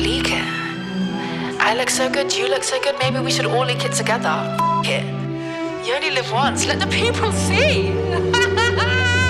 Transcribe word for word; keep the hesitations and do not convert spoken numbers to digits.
leak it. I look so good, you look so good, maybe we should all leak it together. F it. You only live once, let the people see.